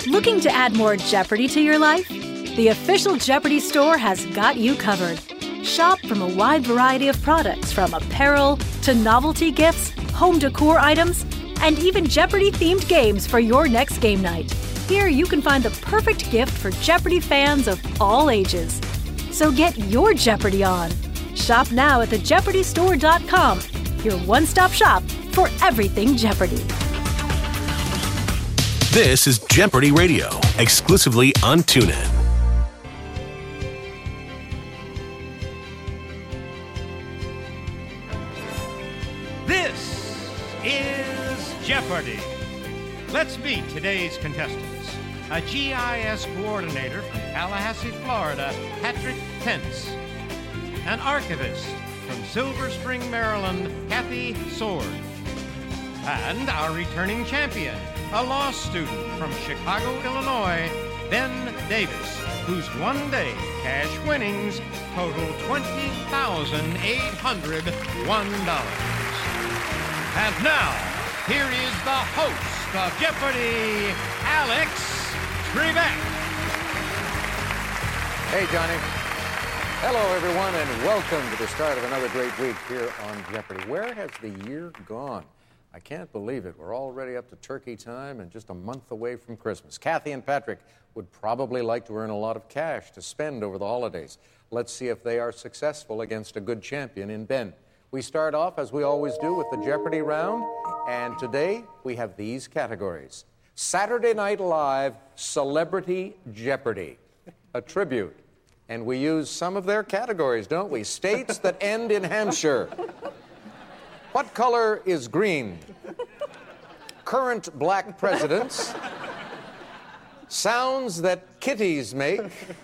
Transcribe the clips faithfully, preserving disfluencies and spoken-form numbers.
Looking to add more Jeopardy to your life? The official Jeopardy store has got you covered. Shop from a wide variety of products, from apparel to novelty gifts, home decor items, and even Jeopardy-themed games for your next game night. Here you can find the perfect gift for Jeopardy fans of all ages. So get your Jeopardy on. Shop now at the jeopardy store dot com, your one-stop shop for everything Jeopardy. This is Jeopardy Radio, exclusively on TuneIn. This is Jeopardy! Let's meet today's contestants. A G I S coordinator from Tallahassee, Florida, Patrick Pence. An archivist from Silver Spring, Maryland, Kathy Sword. And our returning champion, a law student from Chicago, Illinois, Ben Davis, whose one-day cash winnings total twenty thousand eight hundred one dollars. And now, here is the host of Jeopardy, Alex Trebek. Hey, Johnny. Hello, everyone, and welcome to the start of another great week here on Jeopardy. Where has the year gone? I can't believe it. We're already up to turkey time and just a month away from Christmas. Kathy and Patrick would probably like to earn a lot of cash to spend over the holidays. Let's see if they are successful against a good champion in Ben. We start off, as we always do, with the Jeopardy round, and today we have these categories. Saturday Night Live Celebrity Jeopardy, a tribute. And we use some of their categories, don't we? States that end in Hampshire. What color is green? Current black presidents. Sounds that kitties make.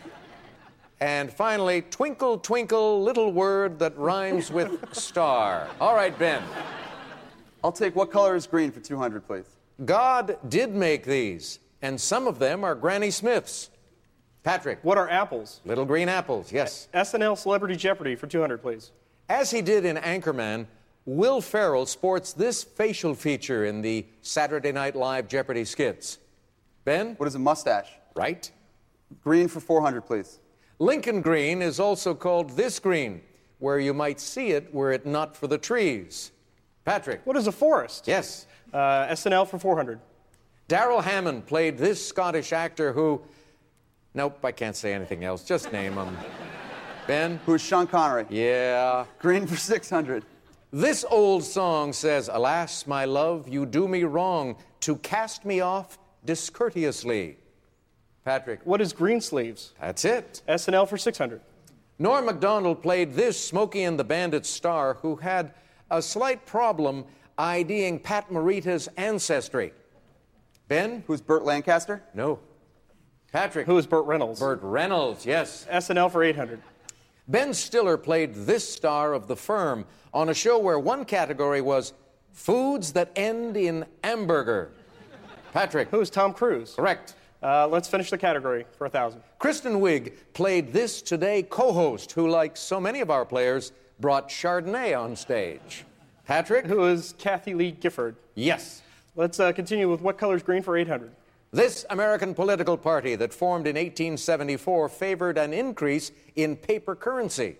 And finally, twinkle, twinkle, little word that rhymes with star. All right, Ben. I'll take what color is green for two hundred, please. God did make these, and some of them are Granny Smiths. Patrick. What are apples? Little green apples, yes. S N L Celebrity Jeopardy for two hundred, please. As he did in Anchorman, Will Ferrell sports this facial feature in the Saturday Night Live Jeopardy skits. Ben? What is a mustache? Right. Green for four hundred, please. Lincoln Green is also called this green, where you might see it were it not for the trees. Patrick. What is a forest? Yes. Uh, S N L for four hundred. Darrell Hammond played this Scottish actor who... Nope, I can't say anything else. Just name him. Ben? Who's Sean Connery? Yeah. Green for six hundred. This old song says, "Alas, my love, you do me wrong to cast me off discourteously." Patrick. What is green sleeves? That's it. S N L for six hundred. Norm Macdonald played this Smokey and the Bandit star who had a slight problem IDing Pat Morita's ancestry. Ben? Who's Burt Lancaster? No. Patrick. Who is Burt Reynolds? Burt Reynolds, yes. S N L for eight hundred. Ben Stiller played this star of The Firm on a show where one category was foods that end in hamburger. Patrick. Who is Tom Cruise? Correct. Uh, let's finish the category for one thousand. Kristen Wiig played this Today co-host who, like so many of our players, brought Chardonnay on stage. Patrick. Who is Kathy Lee Gifford? Yes. Let's uh, continue with what color is green for eight hundred. This American political party that formed in eighteen seventy-four favored an increase in paper currency.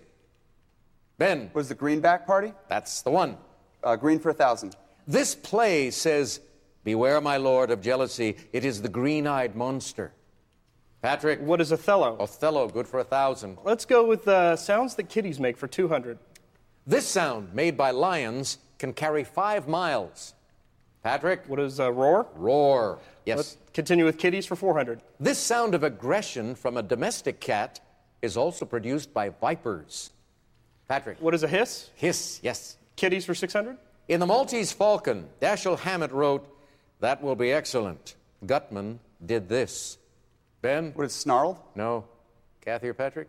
Ben. Was the Greenback Party? That's the one. Uh, green for one thousand. This play says, "Beware, my lord, of jealousy. It is the green-eyed monster." Patrick. What is Othello? Othello, good for a thousand. Let's go with uh, sounds that kitties make for two hundred. This sound, made by lions, can carry five miles. Patrick. What is uh, roar? Roar. Yes. Let's continue with kitties for four hundred. This sound of aggression from a domestic cat is also produced by vipers. Patrick. What is a hiss? Hiss, yes. Kitties for six hundred. In The Maltese Falcon, Dashiell Hammett wrote, "That will be excellent. Gutman did this." Ben? What is snarled? No. Kathy or Patrick?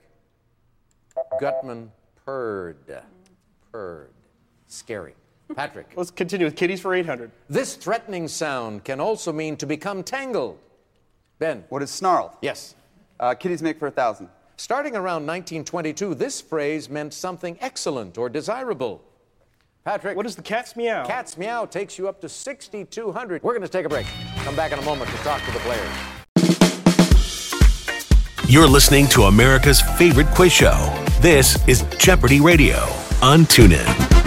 Gutman purred. Purred. Scary. Patrick. Let's continue with kitties for eight hundred. This threatening sound can also mean to become tangled. Ben. What is snarled? Yes. Uh, kitties make for one thousand. Starting around nineteen twenty-two, this phrase meant something excellent or desirable. Patrick. What is the cat's meow? Cat's meow takes you up to sixty-two hundred. We're going to take a break. Come back in a moment to talk to the players. You're listening to America's favorite quiz show. This is Jeopardy Radio on TuneIn.